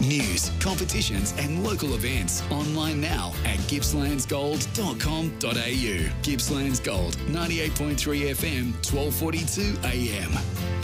News, competitions and local events. Online now at gippslandsgold.com.au. Gippslands Gold, 98.3 FM, 1242 AM.